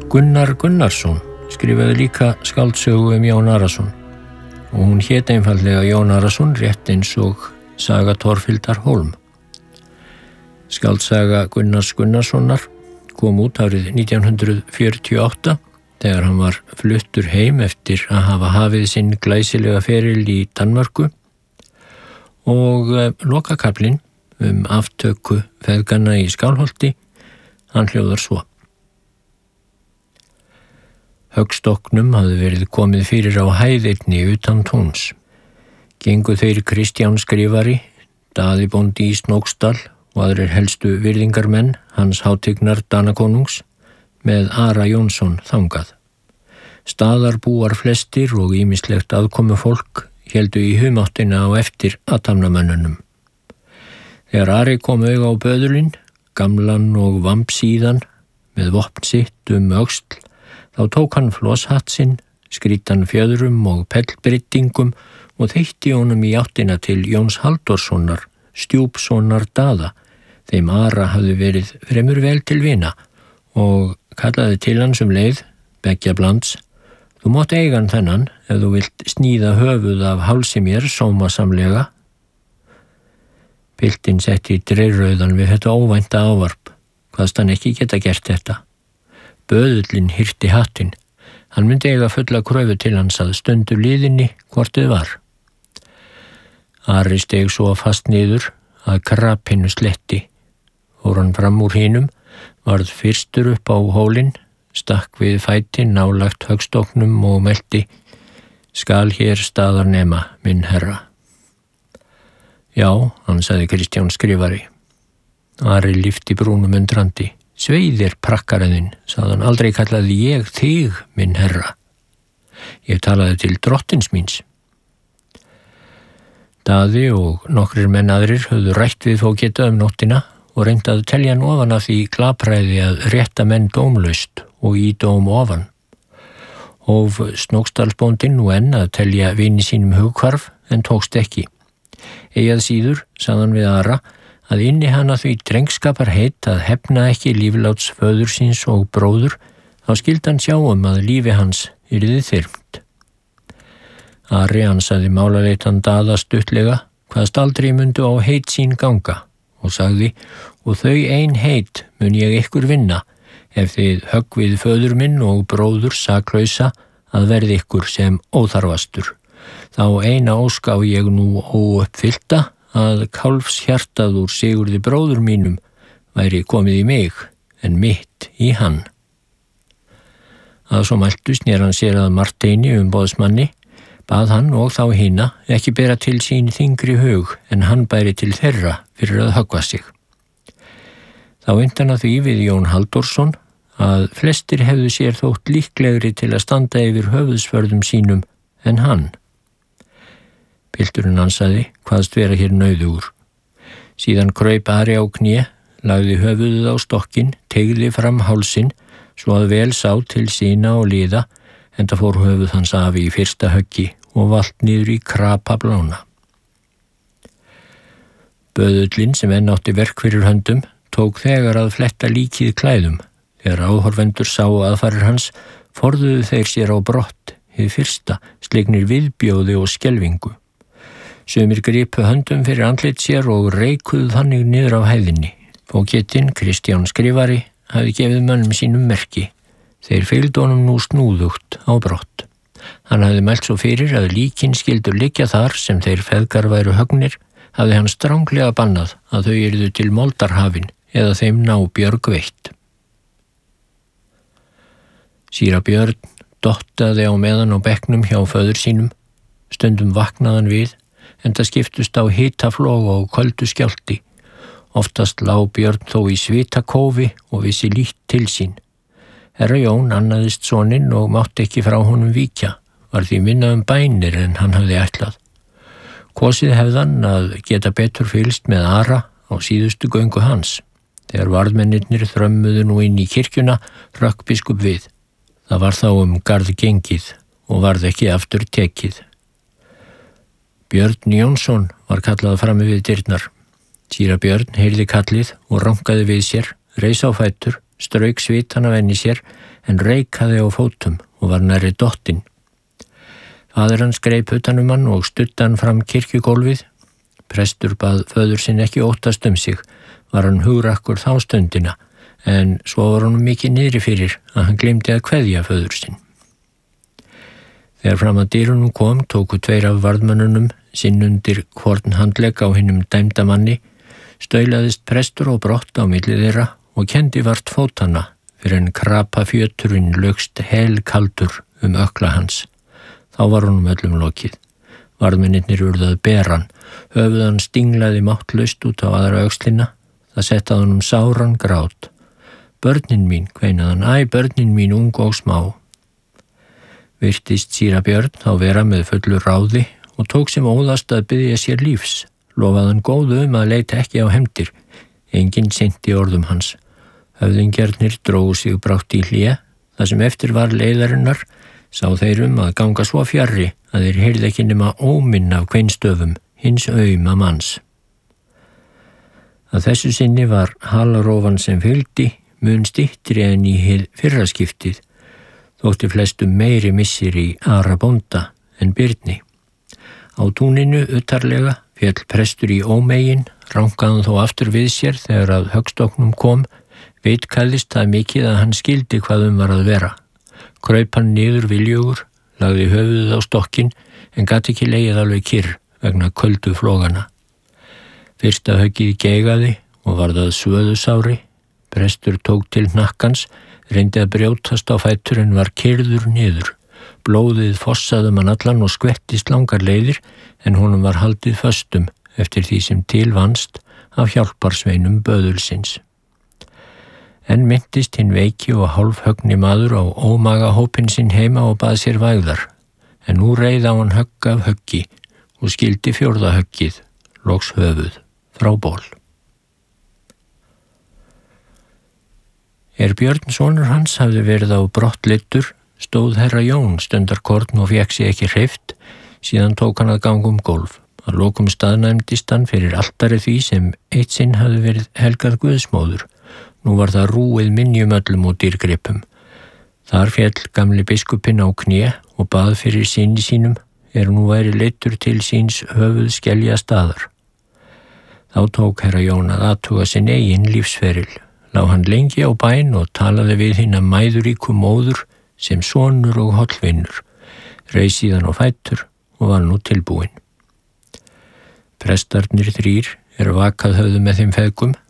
Gunnar Gunnarsson skrifaði líka skáldsögu Jón Arason og hún hét einfaldlega Jón Arason rétt eins og saga Torfhildar Hólm. Skáldsaga Gunnars Gunnarssonar kom út árið 1948 þegar hann var fluttur heim eftir að hafa hafið sinn glæsilega feril í Danmörku og lokakaflinn aftöku feðganna í Skálholti, hann hljóðar svo. Höggstokknum hafði verið komið fyrir á hæð einni utan túns. Gengu þeir Kristján skrifari, Daði bóndi í Snóksdal og aðrir helstu virðingarmenn hans hátignar Danakonungs með Ara Jónsson þangað. Staðarbúar flestir og ýmislegt aðkomu fólk héldu í humáttina á eftir athafnamönnunum. Þegar Ari kom auga á böðulinn, gamlan og vampsíðan með vopn sitt öxl, þá tók hann flosshatt sinn, skrítan fjöðrum og pellbryttingum og þeytti honum í áttina til Jóns Halldórssonar, stjúpsonar Daða, þeim Ara hafði verið fremur vel til vina og kallaði til hans leið, beggja blands, þú mátt eiga hann þennan ef þú vilt sníða höfuð af hálsi mér sómasamlega. Piltinn setti dreyrrauðan við þetta óvænta ávarp, hvaðst hann ekki geta gert þetta. Böðullinn hirti hattinn. Hann myndi eiga fulla kröfu til hans að stundu liðinni hvort þið var. Ari steg svo fast niður að krapinu sletti. Fór hann fram úr hinum, varð fyrstur upp á hólinn, stakk við fæti nálagt höggstokknum og melti, skal hér staðar nema, minn herra. Já, hann sagði Kristján skrifari. Ari lyfti brúnum undrandi. Sveiðir prakkaraðinn, sagði hann, aldrei kallaði ég þig, minn herra. Ég talaði til drottins míns. Daði og nokkrir menn aðrir höfðu rætt við fógeta nóttina og reyndi að telja hann ofan af því glapræði að rétta menn dómlaust og í dóm ofan. Hóf Snóksdalsbóndinn nú enn að telja vini sínum hughvarf en tókst ekki. Eigað síður, sagði hann við Ara, að inni hana því drengskapar heit að hefna ekki lífláts föður síns og bróður, þá skildi hann sjá að lífi hans yrði þyrmt. Ari ansaði málaleitan Daða stuttlega, hvaðst aldrei mundu á heit sín ganga, og sagði, og þau ein heit mun ég ykkur vinna, ef þið höggvið föður minn og bróður saklausa að verði ykkur sem óþarfastur. Þá eina óska á ég nú óuppfyllta, að kálfshjartað úr Sigurði bróður mínum væri komið í mig en mitt í hann. Að svo mæltu snér hann sér að Marteini boðsmanni, bað hann og þá hina ekki bera til sín þyngri hug en hann bæri til þeirra fyrir að höggva sig. Þá innti hann að því við Jón Halldórsson að flestir hefðu sér þótt líklegri til að standa yfir höfuðsvörðum sínum en hann. Pilturinn ansaði, hvaðst vera hér nauðugur. Síðan kraup Ari á kné, lagði höfuðið á stokkinn, teygði fram hálsinn, svo að vel sá til sína og liða, enda fór höfuð hans af í fyrsta höggi og valt niður í krapa blána. Böðullinn sem enn átti verk fyrir höndum, tók þegar að fletta líkið klæðum. Þegar áhorfendur sáu aðfarir hans, forðuðu þeir sér á brott, hið fyrsta, slegnir viðbjóði og skelfingu. Sumir gripu höndum fyrir andlit sér og reikuðu þannig niður á hæðinni. Fógetinn, Kristján skrifari, hafði gefið mönnum sínum merki. Þeir fylgdu honum nú snúðugt á brott. Hann hafði mælt svo fyrir að líkin skyldu liggja þar sem þeir feðgar væru högnir, hafði hann stranglega bannað að þau yrðu til moldarhafin eða þeim ná björg veitt. Síra Björn dottaði á meðan á bekknum hjá föður sínum, stundum vaknaðan við, enda skiptust á hitaflóg og köldu skjálti. Oftast lá Björn þó í svitakófi og vissi lítt til sín. Herra Jón annaðist soninn og mátti ekki frá honum víkja, var því minna bænir en hann hafði ætlað. Kosið hefðan að geta betur fylgst með Ara á síðustu göngu hans. Þegar varðmennirnir þrömmuðu nú inn í kirkjuna, hrökk biskup við. Það var þá garð gengið og varð ekki aftur tekið. Björn Jónsson var kallað frammi við dyrnar. Síra Björn heyrði kallið og rankaði við sér, reis á fætur, strauk svitan af henni sér en reikaði á fótum og var nærri dottinn. Faðir hans greip utan hann og studdi hann fram kirkjugólfið. Prestur bað föður sinn ekki óttast sig, var hann hugrakkur þá stundina, en svo var honum mikið niðri fyrir að hann gleymdi að kveðja föður sinn. Þegar fram að dyrunum kom, tóku 2 af varðmönnunum sinn undir hvorn handlegg á hinum dæmda manni, staulaðist prestur og brott á milli þeirra og kendi vart fótanna fyrir en krapafjöturinn lögst helkaldur ökla hans. Þá var honum öllum lokið. Varðmennirnir urðu að bera hann, höfuð hann stinglaði máttlaust út á aðra öxlina, það settaði honum sáran grát. Börnin mín, kveinaði hann, æ, börnin mín ung og smá. Virtist síra Björn þá vera með fullu ráði og tók sem óðast að biðja sér lífs. Lofaði hann góðu að leita ekki á hefndir. Enginn sinnti orðum hans. Höfðingjarnir drógu sig brátt í hlé. Það sem eftir var leiðarinnar sá þeir að ganga svo fjarri að þeir heyrðu ekki nema óminn af kveinstöfum hins auma manns. Að þessu sinni var halarófan sem fylgdi mun styttri en í hið fyrra skiptið, þótti flestum meiri missir í Ara bónda en Birni. Á túninu utarlega féll prestur í ómegin, rankaði þó aftur við sér þegar að höggstokknum kom, vitkæðist það mikið að hann skildi hvað var að vera. Kraup hann niður viljugur, lagði höfuðið á stokkin en gat ekki legið alveg kyrr vegna köldu flógana. Fyrsta höggið geigaði og varð að svöðusári. Prestur tók til hnakkans, reyndi að brjótast á fætur en var kyrður niður. Blóðið fossaði hann allan og skvettist langar leiðir en honum var haldið föstum eftir því sem til vannst af hjálparsveinum böðulsins. En myndist hinn veiki og hálfhögni maður á ómaga hópin sinn heima og bað sér vægðar, en nú reið á hann högg af höggi og skildi 4. höggið, loks höfuð, frá ból. Björn sonur hans hafði verið á brott leiddur, stóð herra Jón stundarkorn og fékk sig ekki hreyft, síðan tók hann að ganga gólf. Að lokum staðnæmdist hann fyrir altari því sem eitt sinn hafði verið helgað guðsmóður. Nú var það rúið minjum öllum og dýrgripum. Þar féll gamli biskupinn á kné og bað fyrir syni sínum nú væri leiddur til síns höfuð skelja staðar. Þá tók herra Jón að athuga sinn eigin lífsferil. Lá hann lengi á bæn og talaði við hina mæðuríku móður sem sonur og hollvinur, reis síðan á fætur og var nú tilbúinn. Prestarnir 3 vakað höfðu með þeim feðgum,